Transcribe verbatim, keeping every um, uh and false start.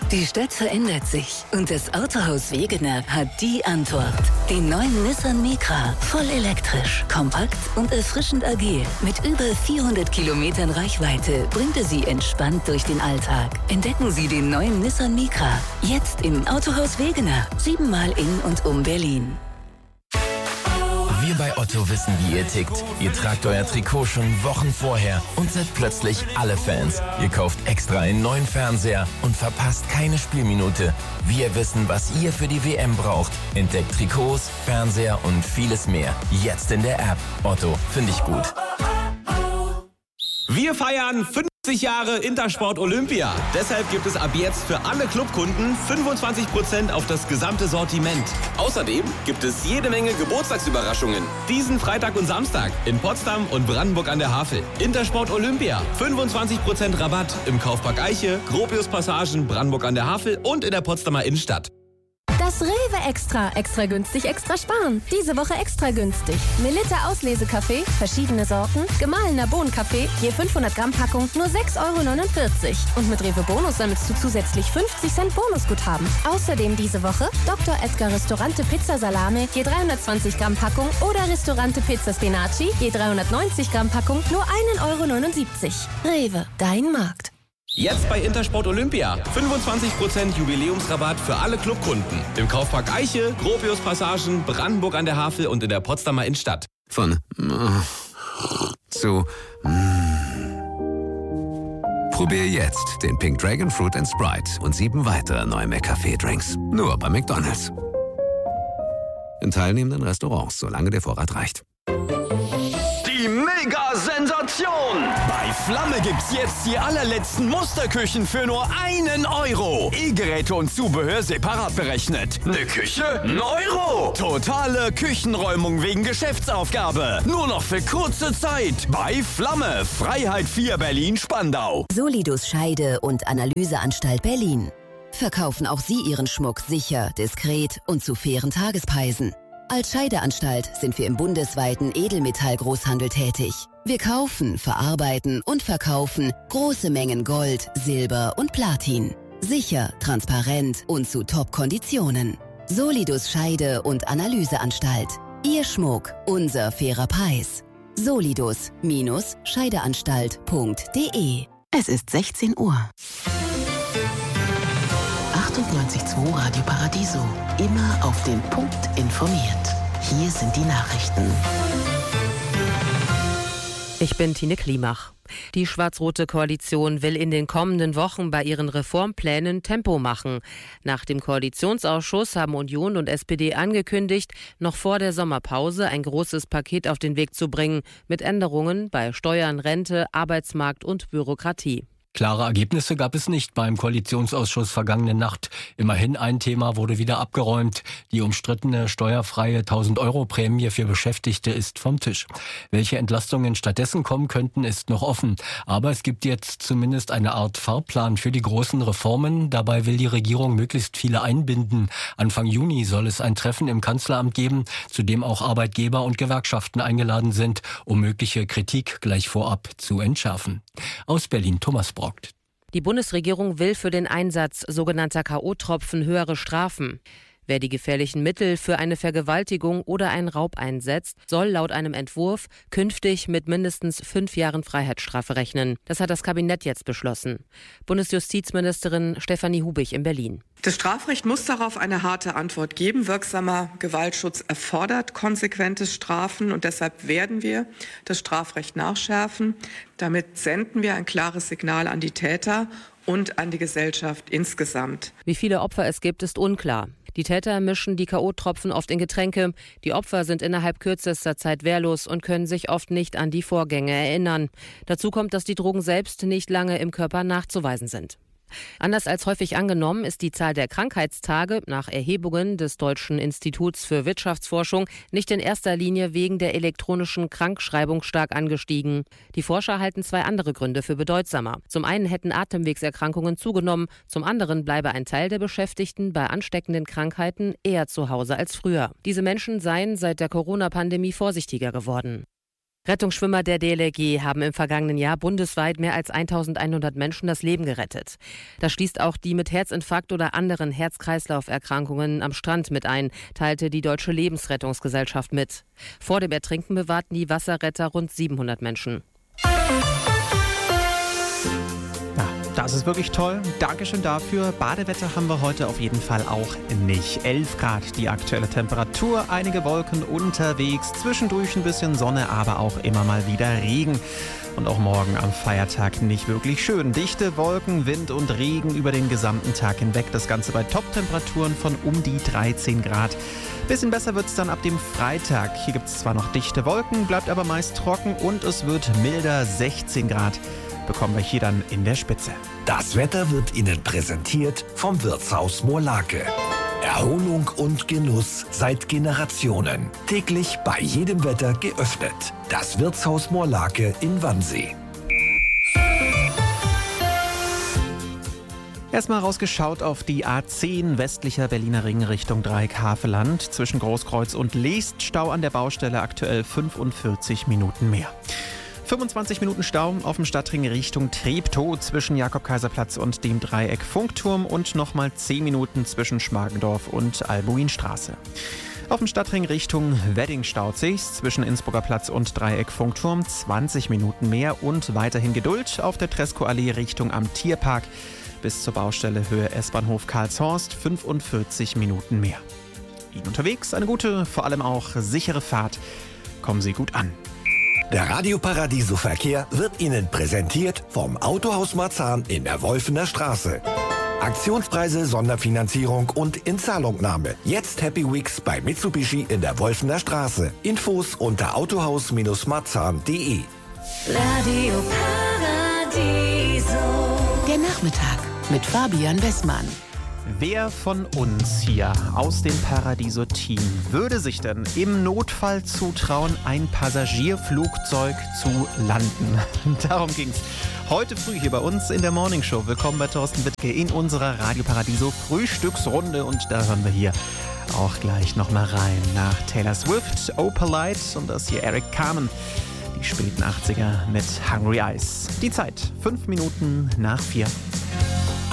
Die Stadt verändert sich und das Autohaus Wegener hat die Antwort. Den neuen Nissan Micra, voll elektrisch, kompakt und erfrischend agil. Mit über vierhundert Kilometern Reichweite bringt er Sie entspannt durch den Alltag. Entdecken Sie den neuen Nissan Micra, jetzt im Autohaus Wegener, siebenmal in und um Berlin. Wir bei Otto wissen, wie ihr tickt. Ihr tragt euer Trikot schon Wochen vorher und seid plötzlich alle Fans. Ihr kauft extra einen neuen Fernseher und verpasst keine Spielminute. Wir wissen, was ihr für die W M braucht. Entdeckt Trikots, Fernseher und vieles mehr. Jetzt in der App. Otto, finde ich gut. Wir feiern fünfzig Jahre Intersport Olympia. Deshalb gibt es ab jetzt für alle Clubkunden fünfundzwanzig Prozent auf das gesamte Sortiment. Außerdem gibt es jede Menge Geburtstagsüberraschungen. Diesen Freitag und Samstag in Potsdam und Brandenburg an der Havel. Intersport Olympia. fünfundzwanzig Prozent Rabatt im Kaufpark Eiche, Gropius Passagen, Brandenburg an der Havel und in der Potsdamer Innenstadt. Das Rewe Extra. Extra günstig, extra sparen. Diese Woche extra günstig. Melitta Auslesekaffee, verschiedene Sorten, gemahlener Bohnenkaffee, je fünfhundert Gramm Packung, nur sechs Euro neunundvierzig. Und mit Rewe Bonus sammelst du zusätzlich fünfzig Cent Bonusguthaben. Außerdem diese Woche Doktor Edgar Restaurante Pizza Salame, je dreihundertzwanzig Gramm Packung oder Restaurante Pizza Spinaci, je dreihundertneunzig Gramm Packung, nur ein Euro neunundsiebzig. Rewe, dein Markt. Jetzt bei Intersport Olympia. fünfundzwanzig Prozent Jubiläumsrabatt für alle Clubkunden. Im Kaufpark Eiche, Gropius Passagen, Brandenburg an der Havel und in der Potsdamer Innenstadt. Von zu Probier jetzt den Pink Dragon Fruit and Sprite und sieben weitere neue McCafé-Drinks. Nur bei McDonald's. In teilnehmenden Restaurants, solange der Vorrat reicht. Die Mega-Sensation! Bei Flamme gibt's jetzt die allerletzten Musterküchen für nur einen Euro. E-Geräte und Zubehör separat berechnet. Ne Küche? Ein Euro! Totale Küchenräumung wegen Geschäftsaufgabe. Nur noch für kurze Zeit. Bei Flamme. Freiheit vier Berlin-Spandau. Solidus Scheide- und Analyseanstalt Berlin. Verkaufen auch Sie Ihren Schmuck sicher, diskret und zu fairen Tagespreisen. Als Scheideanstalt sind wir im bundesweiten Edelmetall-Großhandel tätig. Wir kaufen, verarbeiten und verkaufen große Mengen Gold, Silber und Platin. Sicher, transparent und zu Top-Konditionen. Solidus Scheide- und Analyseanstalt. Ihr Schmuck, unser fairer Preis. Solidus-scheideanstalt punkt de. Es ist sechzehn Uhr. achtundneunzig Komma zwei Radio Paradiso. Immer auf den Punkt informiert. Hier sind die Nachrichten. Ich bin Tine Klimach. Die schwarz-rote Koalition will in den kommenden Wochen bei ihren Reformplänen Tempo machen. Nach dem Koalitionsausschuss haben Union und S P D angekündigt, noch vor der Sommerpause ein großes Paket auf den Weg zu bringen mit Änderungen bei Steuern, Rente, Arbeitsmarkt und Bürokratie. Klare Ergebnisse gab es nicht beim Koalitionsausschuss vergangene Nacht. Immerhin ein Thema wurde wieder abgeräumt. Die umstrittene steuerfreie tausend-Euro-Prämie für Beschäftigte ist vom Tisch. Welche Entlastungen stattdessen kommen könnten, ist noch offen. Aber es gibt jetzt zumindest eine Art Fahrplan für die großen Reformen. Dabei will die Regierung möglichst viele einbinden. Anfang Juni soll es ein Treffen im Kanzleramt geben, zu dem auch Arbeitgeber und Gewerkschaften eingeladen sind, um mögliche Kritik gleich vorab zu entschärfen. Aus Berlin, Thomas Brockt. Die Bundesregierung will für den Einsatz sogenannter K O-Tropfen höhere Strafen. Wer die gefährlichen Mittel für eine Vergewaltigung oder einen Raub einsetzt, soll laut einem Entwurf künftig mit mindestens fünf Jahren Freiheitsstrafe rechnen. Das hat das Kabinett jetzt beschlossen. Bundesjustizministerin Stefanie Hubig in Berlin. Das Strafrecht muss darauf eine harte Antwort geben. Wirksamer Gewaltschutz erfordert konsequentes Strafen und deshalb werden wir das Strafrecht nachschärfen. Damit senden wir ein klares Signal an die Täter und an die Gesellschaft insgesamt. Wie viele Opfer es gibt, ist unklar. Die Täter mischen die K O-Tropfen oft in Getränke. Die Opfer sind innerhalb kürzester Zeit wehrlos und können sich oft nicht an die Vorgänge erinnern. Dazu kommt, dass die Drogen selbst nicht lange im Körper nachzuweisen sind. Anders als häufig angenommen ist die Zahl der Krankheitstage nach Erhebungen des Deutschen Instituts für Wirtschaftsforschung nicht in erster Linie wegen der elektronischen Krankschreibung stark angestiegen. Die Forscher halten zwei andere Gründe für bedeutsamer. Zum einen hätten Atemwegserkrankungen zugenommen, zum anderen bleibe ein Teil der Beschäftigten bei ansteckenden Krankheiten eher zu Hause als früher. Diese Menschen seien seit der Corona-Pandemie vorsichtiger geworden. Rettungsschwimmer der D L R G haben im vergangenen Jahr bundesweit mehr als eintausendeinhundert Menschen das Leben gerettet. Das schließt auch die mit Herzinfarkt oder anderen Herz-Kreislauf-Erkrankungen am Strand mit ein, teilte die Deutsche Lebensrettungsgesellschaft mit. Vor dem Ertrinken bewahrten die Wasserretter rund siebenhundert Menschen. Das ist wirklich toll. Dankeschön dafür. Badewetter haben wir heute auf jeden Fall auch nicht. elf Grad die aktuelle Temperatur, einige Wolken unterwegs, zwischendurch ein bisschen Sonne, aber auch immer mal wieder Regen. Und auch morgen am Feiertag nicht wirklich schön. Dichte Wolken, Wind und Regen über den gesamten Tag hinweg. Das Ganze bei Top-Temperaturen von um die dreizehn Grad. Bisschen besser wird es dann ab dem Freitag. Hier gibt es zwar noch dichte Wolken, bleibt aber meist trocken und es wird milder, sechzehn Grad. Bekommen wir hier dann in der Spitze. Das Wetter wird Ihnen präsentiert vom Wirtshaus Moorlake. Erholung und Genuss seit Generationen. Täglich bei jedem Wetter geöffnet. Das Wirtshaus Moorlake in Wannsee. Erstmal rausgeschaut auf die A zehn westlicher Berliner Ring Richtung Dreieck-Havelland. Zwischen Großkreuz und Leest Stau an der Baustelle, aktuell fünfundvierzig Minuten mehr. fünfundzwanzig Minuten Stau auf dem Stadtring Richtung Treptow zwischen Jakob-Kaiser-Platz und dem Dreieck Funkturm und nochmal zehn Minuten zwischen Schmargendorf und Albuinstraße. Auf dem Stadtring Richtung Wedding staut sich's zwischen Innsbrucker Platz und Dreieck Funkturm zwanzig Minuten mehr und weiterhin Geduld auf der Treskoallee Richtung am Tierpark bis zur Baustelle Höhe S-Bahnhof Karlshorst fünfundvierzig Minuten mehr. Ihnen unterwegs eine gute, vor allem auch sichere Fahrt. Kommen Sie gut an. Der Radio Paradiso Verkehr wird Ihnen präsentiert vom Autohaus Marzahn in der Wolfener Straße. Aktionspreise, Sonderfinanzierung und Inzahlungnahme. Jetzt Happy Weeks bei Mitsubishi in der Wolfener Straße. Infos unter autohaus marzahn punkt de. Radio Paradiso. Der Nachmittag mit Fabian Wessmann. Wer von uns hier aus dem Paradiso-Team würde sich denn im Notfall zutrauen, ein Passagierflugzeug zu landen? Darum ging's heute früh hier bei uns in der Morningshow. Willkommen bei Thorsten Wittke in unserer Radio Paradiso Frühstücksrunde und da hören wir hier auch gleich nochmal rein nach Taylor Swift, Oh Polite und das hier Eric Carmen. Die späten achtziger mit Hungry Eyes. Die Zeit, fünf Minuten nach vier.